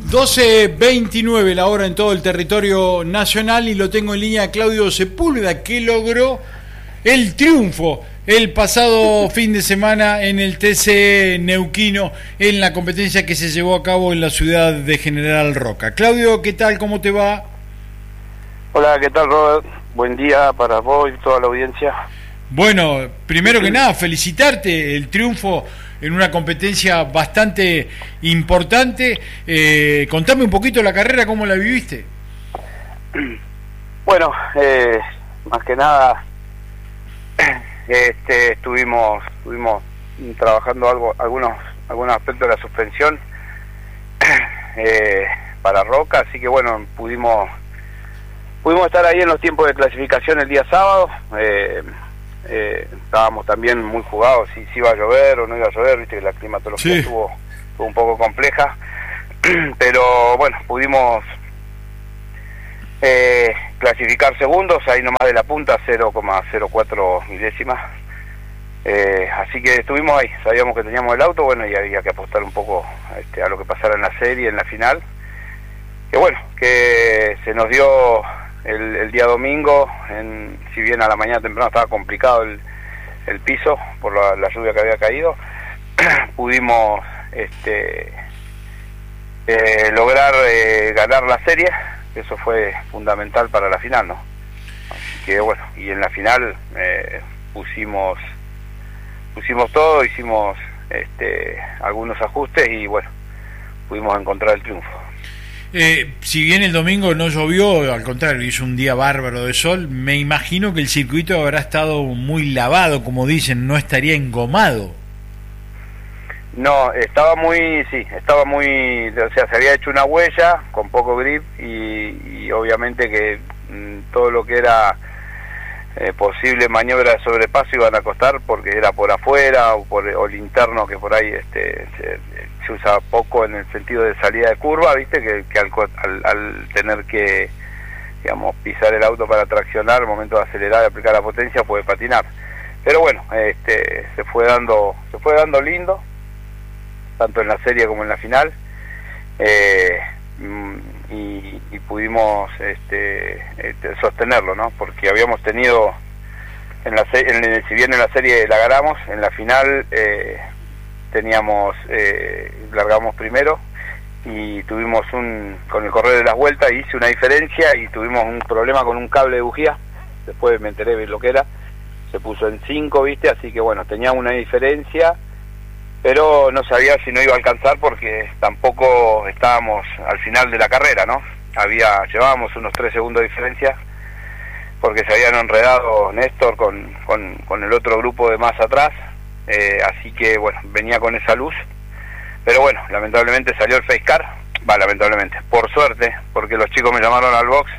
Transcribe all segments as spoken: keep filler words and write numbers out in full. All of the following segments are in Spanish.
doce veintinueve la hora en todo el territorio nacional y lo tengo en línea a Claudio Sepúlveda, que logró el triunfo el pasado fin de semana en el T C Neuquino en la competencia que se llevó a cabo en la ciudad de General Roca. Claudio, ¿qué tal? ¿Cómo te va? Hola, ¿qué tal, Robert? Buen día para vos y toda la audiencia. Bueno, primero que nada, felicitarte el triunfo en una competencia bastante importante. Eh, contame un poquito la carrera, ¿cómo la viviste? Bueno, eh, más que nada, este, estuvimos, estuvimos trabajando algo, algunos, algunos aspectos de la suspensión eh, para Roca, así que bueno, pudimos, pudimos estar ahí en los tiempos de clasificación el día sábado. Eh, Eh, estábamos también muy jugados si, si iba a llover o no iba a llover, viste que la climatología sí. estuvo, estuvo un poco compleja, pero bueno, pudimos eh, clasificar segundos, ahí nomás de la punta, cero coma cero cuatro milésimas, eh, así que estuvimos ahí, sabíamos que teníamos el auto, bueno, y había que apostar un poco este, a lo que pasara en la serie, en la final, que bueno, que se nos dio El, el día domingo, en, si bien a la mañana temprano estaba complicado el, el piso por la, la lluvia que había caído, pudimos este, eh, lograr eh, ganar la serie, eso fue fundamental para la final, ¿no? Así que bueno, y en la final eh, pusimos pusimos todo, hicimos este, algunos ajustes y bueno, pudimos encontrar el triunfo. Eh, si bien el domingo no llovió, al contrario, hizo un día bárbaro de sol, me imagino que el circuito habrá estado muy lavado, como dicen, no estaría engomado. No, estaba muy, sí, estaba muy, o sea, se había hecho una huella con poco grip y, y obviamente que mm, todo lo que era eh, posible maniobra de sobrepaso iban a costar porque era por afuera o por o el interno que por ahí este se, se usa poco en el sentido de salida de curva, viste que, que al, al, al tener que digamos pisar el auto para traccionar, al momento de acelerar y aplicar la potencia puede patinar, pero bueno, este se fue dando se fue dando lindo tanto en la serie como en la final, eh, y, y pudimos este, este, sostenerlo, ¿no? Porque habíamos tenido en la en, si bien en la serie la ganamos, en la final eh, teníamos eh, largamos primero y tuvimos un con el correr de las vueltas hice una diferencia y tuvimos un problema con un cable de bujía, después me enteré de lo que era, se puso en cinco, viste, así que bueno, tenía una diferencia, pero no sabía si no iba a alcanzar porque tampoco estábamos al final de la carrera, ¿no? Había llevábamos unos tres segundos de diferencia porque se habían enredado Néstor con, con, con el otro grupo de más atrás, eh, así que bueno, venía con esa luz, pero bueno, lamentablemente salió el face car, va, lamentablemente, por suerte, porque los chicos me llamaron al box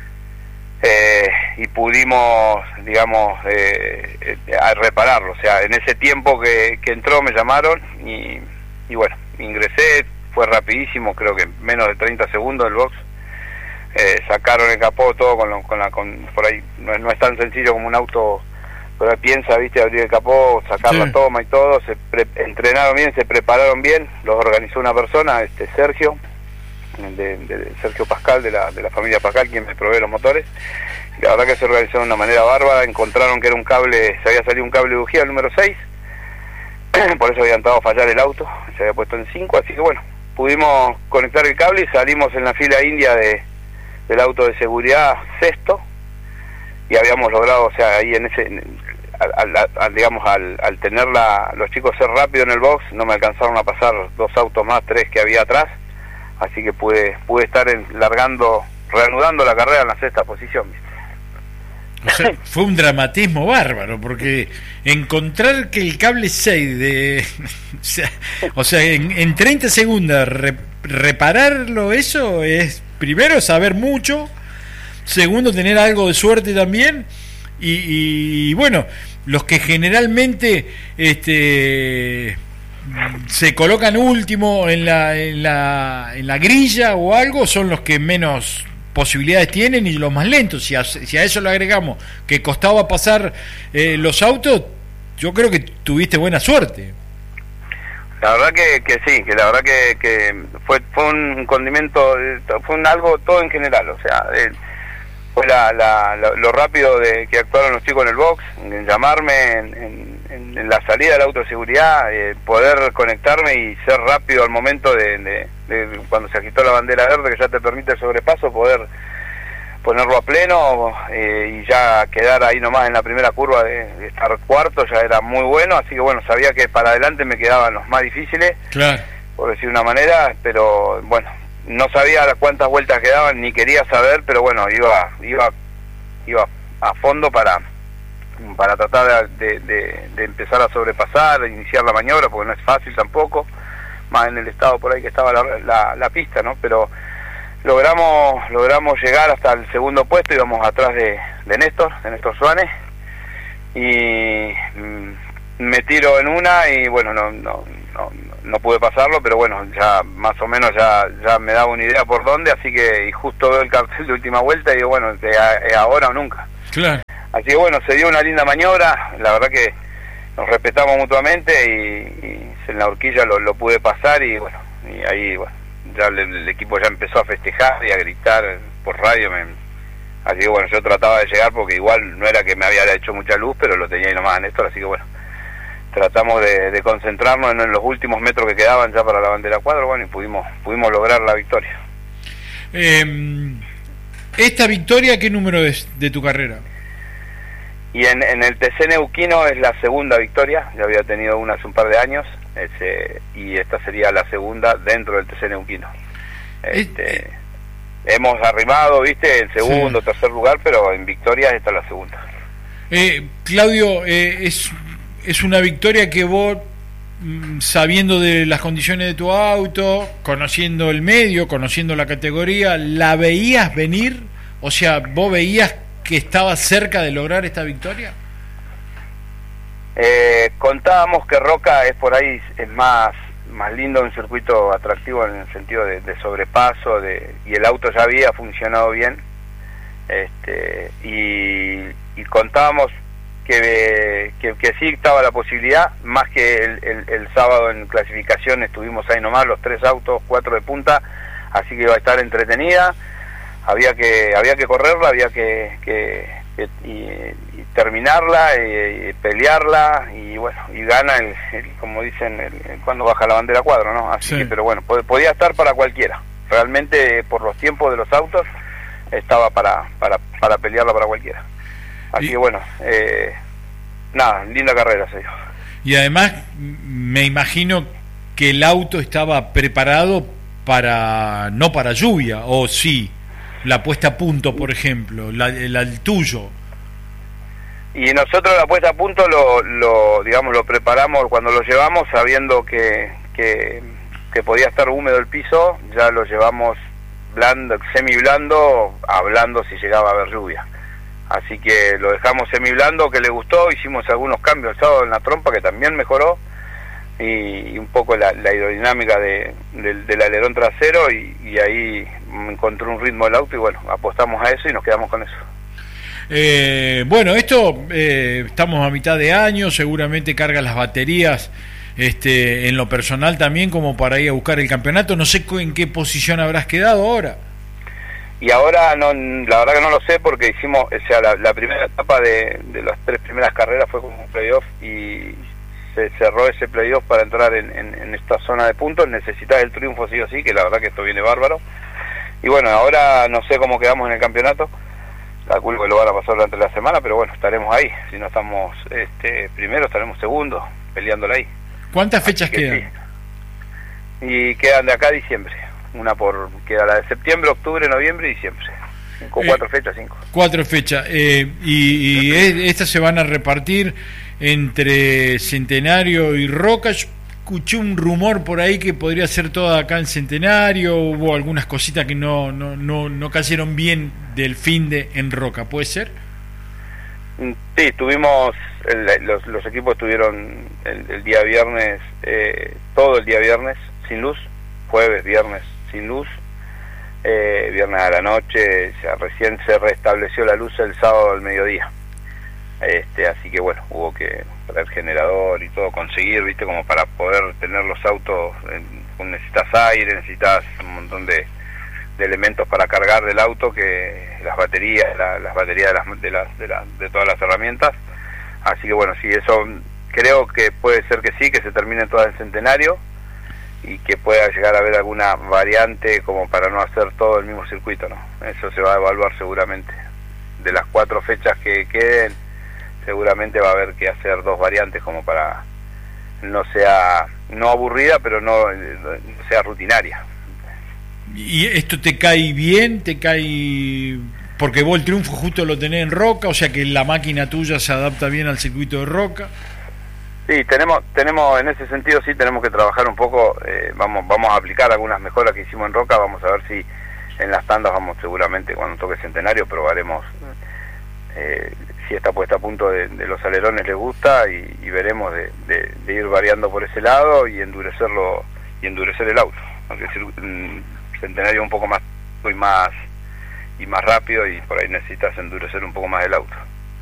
eh, y pudimos, digamos, eh, eh, a repararlo, o sea, en ese tiempo que, que entró me llamaron y, y bueno, ingresé, fue rapidísimo, creo que menos de treinta segundos el box, eh, sacaron el capó todo con, lo, con la, con, por ahí, no, no es tan sencillo como un auto, pero ahí piensa, viste, abrir el capó, sacar sí. la toma y todo, se pre entrenaron bien, se prepararon bien, los organizó una persona, este Sergio, De, de Sergio Pascal, de la, de la familia Pascal, quien me provee los motores, y la verdad que se organizó de una manera bárbara, encontraron que era un cable, se había salido un cable de bujía, el número seis, por eso había entrado a fallar el auto, se había puesto en cinco, así que bueno, pudimos conectar el cable y salimos en la fila india de, del auto de seguridad sexto, y habíamos logrado, o sea, ahí en ese, al, al, al, digamos, al, al tener la, los chicos ser rápido en el box, no me alcanzaron a pasar dos autos más, tres que había atrás, así que pude pude estar en, largando, reanudando la carrera en la sexta posición, ¿viste? O sea, fue un dramatismo bárbaro, porque encontrar que el cable seis de o sea, o sea en, en treinta segundos re, repararlo, eso es primero saber mucho, segundo tener algo de suerte también, y, y bueno, los que generalmente este se colocan último en la, en la en la grilla o algo son los que menos posibilidades tienen y los más lentos. Si a, si a eso le agregamos que costaba pasar eh, los autos, yo creo que tuviste buena suerte. La verdad que, que sí, que la verdad que, que fue fue un condimento, fue un algo todo en general, o sea, eh, fue la, la, la, lo rápido de que actuaron los chicos en el box, en llamarme, en, en, en la salida de la autoseguridad, eh, poder conectarme y ser rápido al momento de, de, de cuando se agitó la bandera verde que ya te permite el sobrepaso, poder ponerlo a pleno eh, y ya quedar ahí nomás en la primera curva de, de estar cuarto ya era muy bueno, así que bueno, sabía que para adelante me quedaban los más difíciles, claro, por decir una manera, pero bueno, no sabía cuántas vueltas quedaban ni quería saber, pero bueno, iba iba iba a fondo para para tratar de, de, de empezar a sobrepasar, de iniciar la maniobra, porque no es fácil tampoco, más en el estado por ahí que estaba la, la, la pista, ¿no? Pero logramos logramos llegar hasta el segundo puesto, íbamos atrás de, de Néstor, de Néstor Suárez, y mm, me tiro en una y bueno, no no no no pude pasarlo, pero bueno, ya más o menos ya ya me daba una idea por dónde, así que y justo veo el cartel de última vuelta y digo, bueno, es ahora o nunca. Claro. Así que bueno, se dio una linda maniobra, la verdad que nos respetamos mutuamente y, y en la horquilla lo, lo pude pasar y bueno, y ahí bueno, ya el, el equipo ya empezó a festejar y a gritar por radio, me, así que bueno, yo trataba de llegar porque igual no era que me había hecho mucha luz, pero lo tenía ahí nomás a Néstor, así que bueno, tratamos de, de concentrarnos en, en los últimos metros que quedaban ya para la bandera cuadro, bueno, y pudimos pudimos lograr la victoria. Eh, ¿Esta victoria qué número es de tu carrera? Y en, en el T C Neuquino es la segunda victoria, ya había tenido una hace un par de años, ese, y esta sería la segunda dentro del T C Neuquino. Este, eh, hemos arrimado, viste, el segundo, sí, tercer lugar, pero en victorias esta es la segunda. Eh, Claudio, eh, es, es una victoria que vos, sabiendo de las condiciones de tu auto, conociendo el medio, conociendo la categoría, ¿la veías venir? O sea, ¿vos veías que estaba cerca de lograr esta victoria? Eh, contábamos que Roca es por ahí es más más lindo, un circuito atractivo en el sentido de, de sobrepaso, de, y el auto ya había funcionado bien, este, y, y contábamos que, que, que sí estaba la posibilidad, más que el, el, el sábado en clasificación estuvimos ahí nomás, los tres autos, cuatro de punta, así que iba a estar entretenida. Había que había que correrla, había que, que, que y, y terminarla, y, y pelearla, y bueno, y gana el, el como dicen, el, el cuando baja la bandera cuadro, ¿no? Así sí, que, pero bueno, pod, podía estar para cualquiera. Realmente, por los tiempos de los autos, estaba para para para pelearla para cualquiera. Así y, que bueno, eh, nada, linda carrera se dio. Y además, me imagino que el auto estaba preparado para, no para lluvia, o sí, la puesta a punto, por ejemplo, la, la, el tuyo. Y nosotros la puesta a punto lo, lo digamos lo preparamos cuando lo llevamos, sabiendo que, que que podía estar húmedo el piso, ya lo llevamos blando, semi blando, hablando si llegaba a haber lluvia. Así que lo dejamos semi blando, que le gustó, hicimos algunos cambios el sábado en la trompa que también mejoró, y, y un poco la, la aerodinámica de, de, del alerón trasero, y, y ahí encontró un ritmo el auto y bueno, apostamos a eso y nos quedamos con eso. Eh, bueno, esto eh, estamos a mitad de año, seguramente carga las baterías este, en lo personal también como para ir a buscar el campeonato. No sé en qué posición habrás quedado ahora. Y ahora no, la verdad que no lo sé, porque hicimos, o sea, la, la primera etapa de, de las tres primeras carreras fue como un playoff y se cerró ese playoff para entrar en, en, en esta zona de puntos. Necesitas el triunfo sí o sí, que la verdad que esto viene bárbaro. Y bueno, ahora no sé cómo quedamos en el campeonato, calculo que lo van a pasar durante la semana, pero bueno, estaremos ahí. Si no estamos este, primero, estaremos segundo, peleándola ahí. ¿Cuántas fechas quedan? Sí. Y quedan de acá a diciembre. Una por, queda la de septiembre, octubre, noviembre y diciembre. Cinco, eh, cuatro fechas, cinco. Cuatro fechas. Eh, y y estas se van a repartir entre Centenario y Roca. Yo escuché un rumor por ahí que podría ser toda acá en Centenario. Hubo algunas cositas que no no no, no cayeron bien del fin de en Roca. ¿Puede ser? Sí, tuvimos, el, los, los equipos estuvieron el, el día viernes, eh, todo el día viernes sin luz, jueves, viernes sin luz, eh, viernes a la noche, o sea, recién se restableció la luz el sábado al mediodía, este, así que bueno, hubo que traer generador y todo, conseguir, viste, como para poder tener los autos en, necesitas aire, necesitas un montón de, de elementos para cargar del auto, que las baterías, la, las baterías de, las, de, las, de, las, de todas las herramientas. Así que bueno, sí, eso creo que puede ser que sí, que se termine todas en Centenario y que pueda llegar a haber alguna variante como para no hacer todo el mismo circuito, ¿no? Eso se va a evaluar seguramente. De las cuatro fechas que queden, seguramente va a haber que hacer dos variantes como para no sea no aburrida, pero no, no sea rutinaria. ¿Y esto te cae bien? ¿Te cae...? Porque vos el triunfo justo lo tenés en Roca, o sea que la máquina tuya se adapta bien al circuito de Roca. Sí, tenemos, tenemos en ese sentido sí tenemos que trabajar un poco, eh, vamos, vamos a aplicar algunas mejoras que hicimos en Roca, vamos a ver si en las tandas vamos seguramente cuando toque Centenario probaremos eh, si esta puesta a punto de, de los alerones les gusta y, y veremos de, de, de ir variando por ese lado y endurecerlo y endurecer el auto, aunque el Centenario es un poco más y más y más rápido y por ahí necesitas endurecer un poco más el auto.